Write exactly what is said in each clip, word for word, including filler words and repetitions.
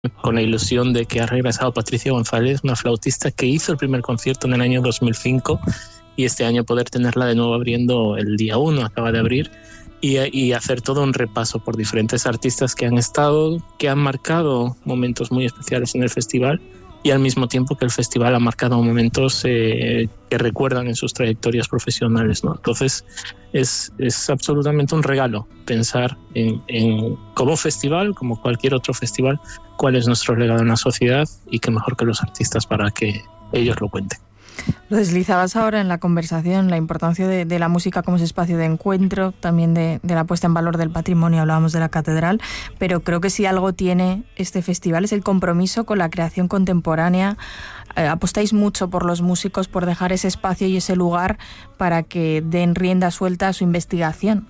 con la ilusión de que ha regresado Patricia González, una flautista que hizo el primer concierto en el año dos mil cinco, y este año poder tenerla de nuevo abriendo el día uno, acaba de abrir, y, y hacer todo un repaso por diferentes artistas que han estado, que han marcado momentos muy especiales en el festival, y al mismo tiempo que el festival ha marcado momentos eh, que recuerdan en sus trayectorias profesionales, ¿no? Entonces es, es absolutamente un regalo pensar en, en, como festival, como cualquier otro festival, cuál es nuestro legado en la sociedad, y qué mejor que los artistas para que ellos lo cuenten. Lo deslizabas ahora en la conversación, la importancia de, de la música como ese espacio de encuentro, también de, de la puesta en valor del patrimonio, hablábamos de la catedral, pero creo que si algo tiene este festival es el compromiso con la creación contemporánea. Eh, apostáis mucho por los músicos, por dejar ese espacio y ese lugar para que den rienda suelta a su investigación.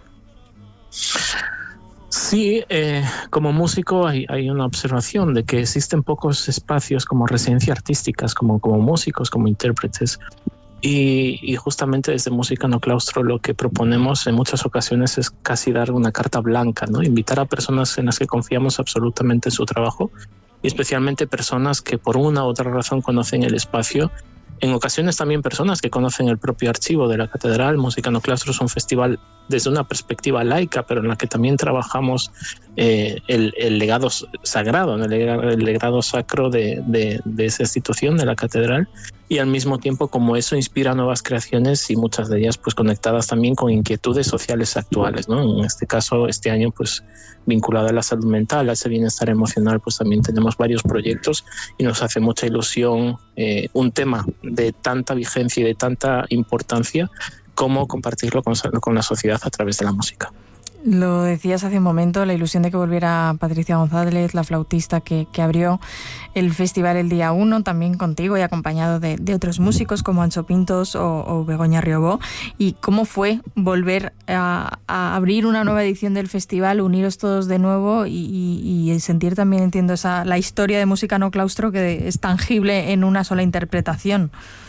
Sí, eh, como músico hay, hay una observación de que existen pocos espacios como residencia artísticas, como, como músicos, como intérpretes. Y, y justamente desde Música No Claustro lo que proponemos en muchas ocasiones es casi dar una carta blanca, ¿no? Invitar a personas en las que confiamos absolutamente en su trabajo, y especialmente personas que por una u otra razón conocen el espacio. En ocasiones también personas que conocen el propio archivo de la catedral. Música No Claustro es un festival desde una perspectiva laica, pero en la que también trabajamos eh, el, el legado sagrado, el legado, el legado sacro de, de, de esa institución, de la catedral, y al mismo tiempo como eso inspira nuevas creaciones, y muchas de ellas pues conectadas también con inquietudes sociales actuales, ¿no? En este caso, este año pues vinculado a la salud mental, a ese bienestar emocional, pues también tenemos varios proyectos, y nos hace mucha ilusión eh, un tema de tanta vigencia y de tanta importancia como compartirlo con, con la sociedad a través de la música. Lo decías hace un momento, la ilusión de que volviera Patricia González, la flautista que, que abrió el festival el día uno, también contigo y acompañado de, de otros músicos como Ancho Pintos o, o Begoña Riobó. ¿Y cómo fue volver a, a abrir una nueva edición del festival, uniros todos de nuevo y, y, y sentir también, entiendo, esa, la historia de Música No Claustro que es tangible en una sola interpretación?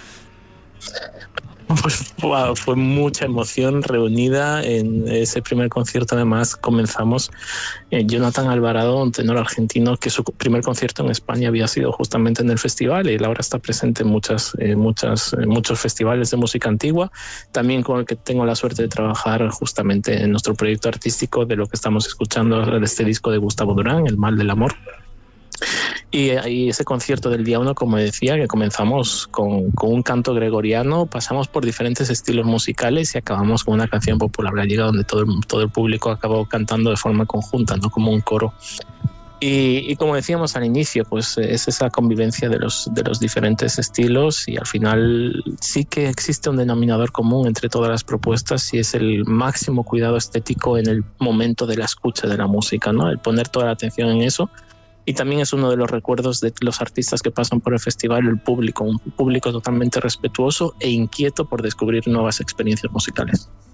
Pues wow, fue mucha emoción reunida en ese primer concierto. Además comenzamos eh, Jonathan Alvarado, un tenor argentino que su primer concierto en España había sido justamente en el festival, y él ahora está presente en muchas, eh, muchas, eh, muchos festivales de música antigua, también con el que tengo la suerte de trabajar justamente en nuestro proyecto artístico de lo que estamos escuchando, de este disco de Gustavo Durán, El Mal del Amor. Y, y ese concierto del día uno, como decía, que comenzamos con, con un canto gregoriano, pasamos por diferentes estilos musicales y acabamos con una canción popular gallega donde todo el, todo el público acabó cantando de forma conjunta, no como un coro. Y, y como decíamos al inicio, pues es esa convivencia de los, de los diferentes estilos, y al final sí que existe un denominador común entre todas las propuestas, y es el máximo cuidado estético en el momento de la escucha de la música, ¿no? El poner toda la atención en eso. Y también es uno de los recuerdos de los artistas que pasan por el festival, el público, un público totalmente respetuoso e inquieto por descubrir nuevas experiencias musicales.